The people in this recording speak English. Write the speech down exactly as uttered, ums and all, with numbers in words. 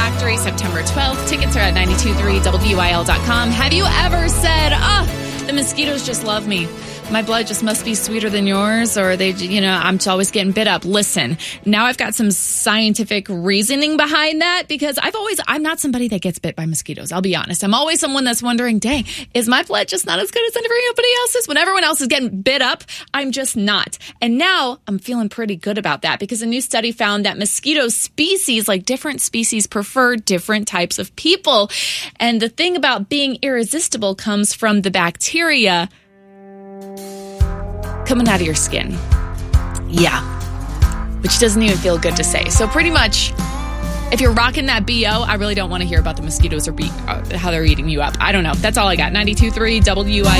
Factory, September twelfth. Tickets are at nine two three W I L dot com. Have you ever said, oh, the mosquitoes just love me? My blood just must be sweeter than yours, or they, you know, I'm always getting bit up. Listen, now I've got some scientific reasoning behind that, because I've always, I'm not somebody that gets bit by mosquitoes. I'll be honest. I'm always someone that's wondering, dang, is my blood just not as good as everybody else's? When everyone else is getting bit up, I'm just not. And now I'm feeling pretty good about that, because a new study found that mosquito species, like different species, prefer different types of people. And the thing about being irresistible comes from the bacteria coming out of your skin. Yeah. Which doesn't even feel good to say. So pretty much, if you're rocking that B O, I really don't want to hear about the mosquitoes or be, uh, how they're eating you up. I don't know. That's all I got. ninety-two point three W I L